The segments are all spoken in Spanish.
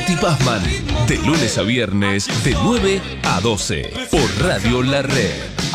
Toti Pazman, de lunes a viernes, de 9 a 12, por Radio La Red.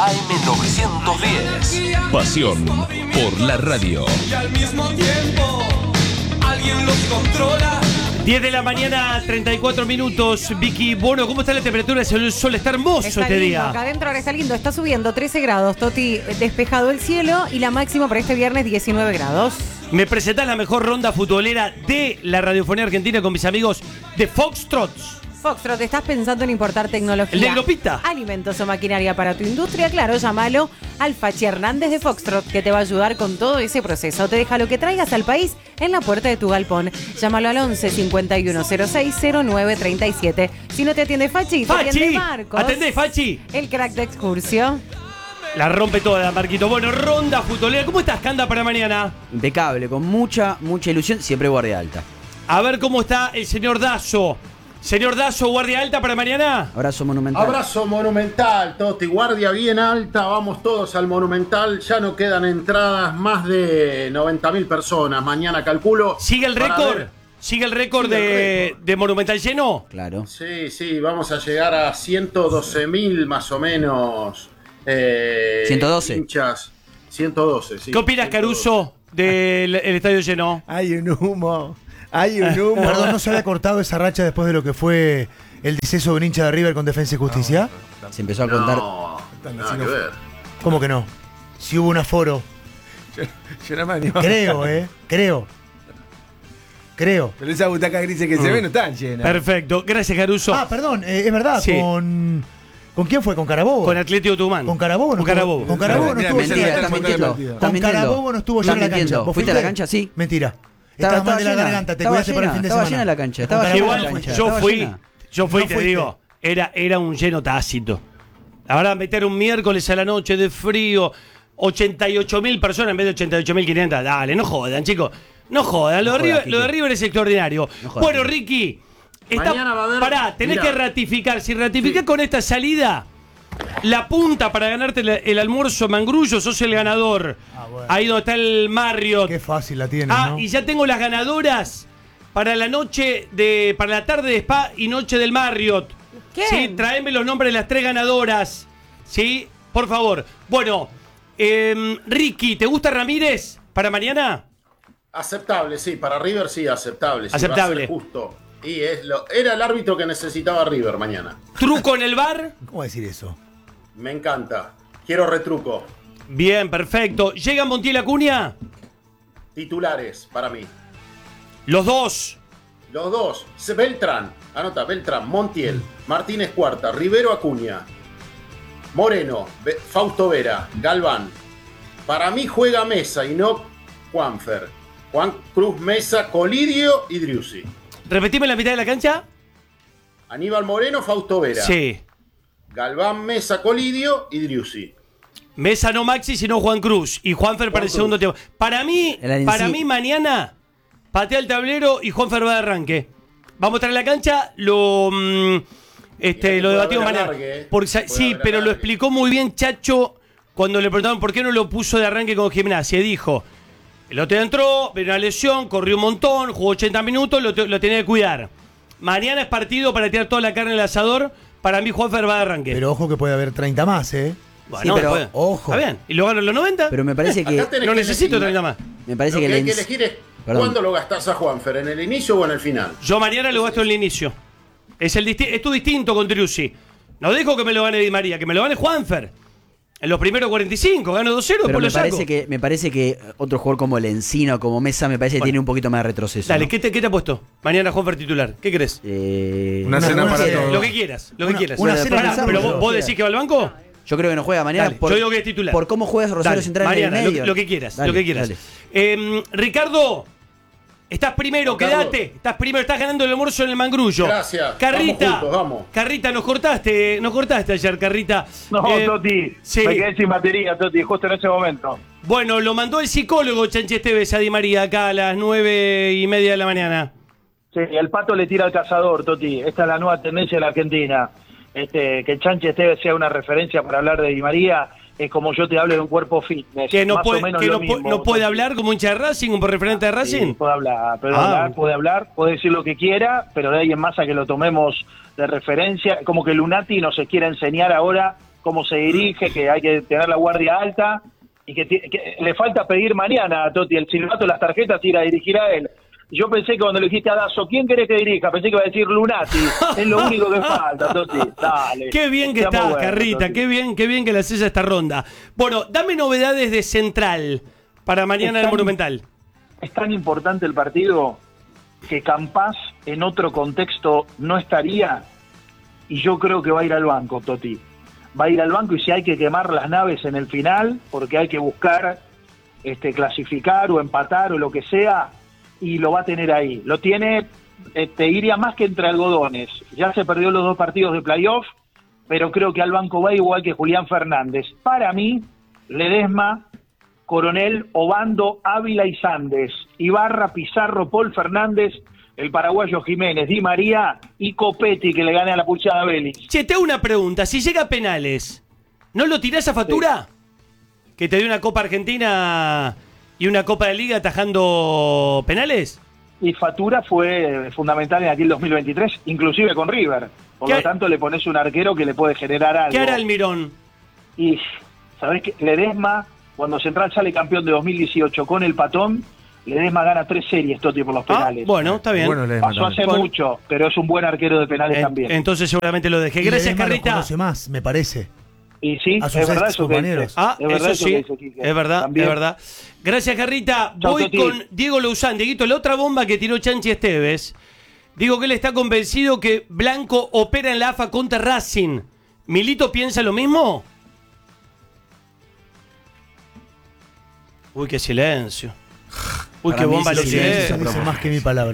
AM910. Pasión por la radio. Y al mismo tiempo, alguien los controla. 10 de la mañana, 34 minutos. Vicky, bueno, ¿cómo está la temperatura? El sol está hermoso está este lindo, día. Acá adentro ahora está lindo, está subiendo 13 grados, Toti, despejado el cielo y la máxima para este viernes 19 grados. Me presentás la mejor ronda futbolera de la radiofonía argentina con mis amigos de Foxtrots. Foxtrot, ¿estás pensando en importar tecnología? El de Glopita. Alimentos o maquinaria para tu industria, claro, llámalo al Fachi Hernández de Foxtrot, que te va a ayudar con todo ese proceso. Te deja lo que traigas al país en la puerta de tu galpón. Llámalo al 11 51 06 09 37. Si no te atiende Fachi, te atiende Marcos. Atendé, Fachi. El crack de Excursio. La rompe toda, Marquito. Bueno, ronda futbolera. ¿Cómo estás, Canda, para mañana? Impecable, con mucha ilusión, siempre guardia alta. A ver cómo está el señor Dazo. Señor Dazo, guardia alta para mañana. Abrazo monumental. Abrazo monumental, Toti, guardia bien alta, vamos todos al Monumental, ya no quedan entradas, más de 90.000 personas, mañana calculo. ¿Sigue el récord? ¿Sigue el récord de Monumental lleno? Claro. Sí, vamos a llegar a 112.000 más o menos. 112. Hinchas. 112, sí. ¿Qué opinas, Caruso, del estadio lleno? Hay un humo. Perdón, ¿no se había cortado esa racha después de lo que fue el deceso de un hincha de River con Defensa y Justicia? Se empezó a contar. No, nada que ver. ¿Cómo que no? Si hubo un aforo. Yo no me animo. Creo. Pero esas butacas grises que se ven no están llenas. Perfecto, gracias, Caruso. Ah, perdón, es verdad, Sí. ¿Con quién fue? ¿Con Carabobo? Con Atlético Tucumán. ¿Con Carabobo? Con Carabobo. Con Carabobo no Mira, estuvo mentira, lleno. estás mintiendo. Con Carabobo no estuvo lleno la cancha. ¿Vos ¿Fuiste a la cancha? Sí. Mentira. Estabas mal de la llena. garganta, te Estaba cuidaste para el fin de estaba semana. llena la cancha. Con Estaba Carabobo llena Igual, la no cancha. yo Estaba fui, llena. y No te fuiste. digo, era un lleno tácito. Ahora meter un miércoles a la noche de frío, 88.000 personas en vez de 88.500. Dale, no jodan, chicos. No jodan. Lo de River es extraordinario. No jodas, Bueno, Kiki. Ricky, Mañana va a haber- pará, tenés Mirá. que ratificar. Si ratificás con esta salida, la punta para ganarte el almuerzo Mangrullo, sos el ganador. bueno. Ahí donde está el Marriott. Qué fácil la tienes, ¿no? Y ya tengo las ganadoras para la para la tarde de Spa y noche del Marriott. ¿Quién? Sí, tráeme los nombres de las 3 ganadoras. Sí, por favor. Bueno, Ricky, ¿te gusta Ramírez para mañana? Aceptable, sí, para River sí, aceptable. Sí, Aceptable. va a ser justo. Y era el árbitro que necesitaba River mañana. ¿Truco en el bar? ¿Cómo decir eso? Me encanta. Quiero retruco. Bien, perfecto. ¿Llega Montiel Acuña? Titulares para mí. Los dos. Los dos. Beltrán. Anota, Beltrán, Montiel, Martínez Cuarta, Rivero Acuña, Moreno, Fausto Vera, Galván. Para mí juega Mesa y no Juanfer. Juan Cruz, Mesa, Colidio y Driussi. Repetime la mitad de la cancha. Aníbal Moreno, Fausto Vera. Sí. Galván, Mesa, Colidio y Driussi. Mesa no Maxi, sino Juan Cruz. Y Juanfer para el segundo tiempo. Para mí mañana, patea el tablero y Juanfer va de arranque. Vamos a traer la cancha, lo debatimos mañana. Sí, pero lo explicó muy bien Chacho cuando le preguntaron por qué no lo puso de arranque con Gimnasia. Dijo, el otro entró, vino una lesión, corrió un montón, jugó 80 minutos, lo tenía que cuidar. Mañana es partido para tirar toda la carne en el asador. Para mí Juanfer va de arranque. Pero ojo que puede haber 30 más, ¿eh? Bueno, sí, pero después. ojo. Está bien. ¿Y lo gano en los 90? Pero me parece que. No necesito 30 más. Me parece Lo que que hay que Lenz- elegir es Perdón. cuándo lo gastás a Juanfer, ¿en el inicio o en el final? Yo mañana lo gasto en el inicio. Es tu distinto con Driussi. No dejo que me lo gane Di María, que me lo gane Juanfer. En los primeros 45, gano 2-0, Pero después me lo saco. parece que otro jugador como Lencino, como Mesa, me parece que tiene un poquito más de retroceso. Dale, ¿no? ¿qué te ha puesto? Mañana Juanfer titular. ¿Qué querés? Una cena para cena. todos. Lo que quieras, lo que quieras. una cena Pará, para pero todos. vos decís que va al banco. Yo creo que no juega mañana. Dale, yo digo que es titular. Por cómo juegas Rosario Dale, Central Mariana, en el medio. lo que quieras, Dale, lo que quieras. Ricardo, estás primero, Ricardo. quédate. Estás primero, estás ganando el almuerzo en el Mangrullo. Gracias. Carrita, Vamos juntos, vamos. Carrita, nos cortaste ayer, Carrita. No, Toti, sí. me quedé sin batería, Toti, justo en ese momento. Bueno, lo mandó el psicólogo Chanchi Esteves a Di María acá a las 9:30 de la mañana. Sí, el pato le tira al cazador, Toti. Esta es la nueva tendencia de la Argentina. Que Chanchi Esteves sea una referencia para hablar de Di María es como yo te hablo de un cuerpo fitness. Que no más puede, o menos que lo no, mismo. no puede hablar como hincha de Racing, como referente de Racing. Sí, puede hablar, puede decir lo que quiera, pero de ahí en más a que lo tomemos de referencia, como que Lunati nos quiere enseñar ahora cómo se dirige, que hay que tener la guardia alta y que le falta pedir mañana a Totti el silbato, las tarjetas, ir a dirigir a él. Yo pensé que cuando le dijiste a Dazo, ¿quién querés que dirija? Pensé que iba a decir Lunati. Es lo único que falta, Totti. Dale. Qué bien que Seamos estás, buenos, Carrita. Totti. Qué bien que le haces esta ronda. Bueno, dame novedades de Central para mañana en el Monumental. Es tan importante el partido que Campás en otro contexto no estaría, y yo creo que va a ir al banco, Totti. Va a ir al banco, y si hay que quemar las naves en el final, porque hay que buscar clasificar o empatar o lo que sea, y lo va a tener ahí. Lo tiene, te iría más que entre algodones. Ya se perdió los 2 partidos de playoff, pero creo que al banco va igual que Julián Fernández. Para mí, Ledesma, Coronel, Obando, Ávila y Sandes, Ibarra, Pizarro, Paul Fernández, el paraguayo Jiménez, Di María y Copetti, que le gane a la pulsada a Vélez. Che, te hago una pregunta. Si llega a penales, ¿no lo tirás a factura? Sí. ¿Que te dio una Copa Argentina y una Copa de Liga atajando penales? Y Fatura fue fundamental en aquel 2023, inclusive con River. Por lo tanto, le pones un arquero que le puede generar algo. ¿Qué hará Almirón? Y, ¿sabés qué? Ledesma, cuando Central sale campeón de 2018 con el Patón, Ledesma gana 3 series, Totti, por los penales. Bueno, está bien. Bueno, pasó hace mucho, pero es un buen arquero de penales también. Entonces seguramente lo dejé. Gracias, Ledesma Carrita. los conoce más, me parece. Y sí, a sus es verdad eso que compañeros. dice. Ah, es verdad eso sí, que dice Quique. es verdad, También. es verdad. Gracias, Carrita. Chau, Voy Toti. con Diego Louzán. Dieguito, la otra bomba que tiró Chanchi Esteves. Digo que él está convencido que Blanco opera en la AFA contra Racing. ¿Milito piensa lo mismo? Uy, qué silencio. Uy, Para qué mí bomba ese de silencio silencio. Dice más que mi palabra.